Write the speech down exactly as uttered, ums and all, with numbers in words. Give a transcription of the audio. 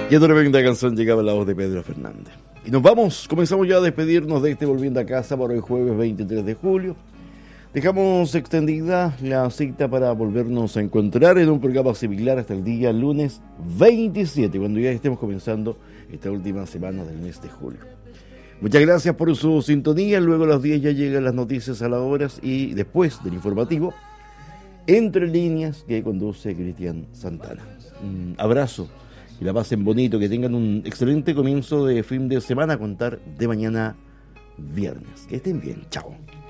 Y esta tremenda canción llegaba a la voz de Pedro Fernández. Y nos vamos, comenzamos ya a despedirnos de este Volviendo a Casa para el jueves veintitrés de julio. Dejamos extendida la cita para volvernos a encontrar en un programa similar hasta el día lunes veintisiete, cuando ya estemos comenzando esta última semana del mes de julio. Muchas gracias por su sintonía. Luego a las diez ya llegan las noticias a las horas y después del informativo, Entre Líneas, que conduce Cristian Santana. Un abrazo y la pasen bonito, que tengan un excelente comienzo de fin de semana a contar de mañana viernes. Que estén bien, chao.